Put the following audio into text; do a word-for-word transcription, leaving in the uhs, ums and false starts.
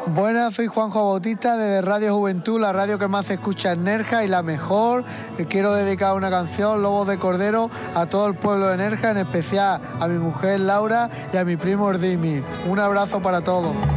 Buenas, soy Juanjo Bautista desde Radio Juventud, la radio que más se escucha en Nerja y la mejor. Quiero dedicar una canción, Lobos de Cordero, a todo el pueblo de Nerja, en especial a mi mujer Laura y a mi primo Erdimi. Un abrazo para todos.